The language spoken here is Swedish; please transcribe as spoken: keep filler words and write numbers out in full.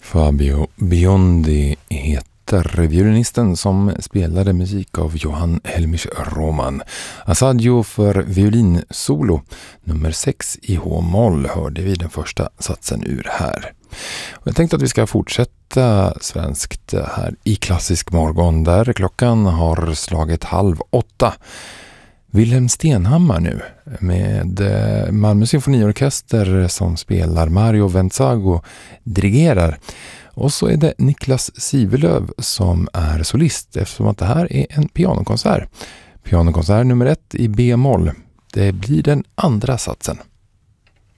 Fabio Biondi heter violinisten som spelade musik av Johann Helmich Roman. Assaggio för violinsolo nummer sex i H-moll hörde vi den första satsen ur här. Och jag tänkte att vi ska fortsätta svenskt här i klassisk morgon där klockan har slagit halv åtta. Wilhelm Stenhammar nu med Malmö symfoniorkester som spelar, Mario Ventzago dirigerar. Och så är det Niklas Sivelöv som är solist eftersom att det här är en pianokonsert. Pianokonsert nummer ett i B-moll. Det blir den andra satsen.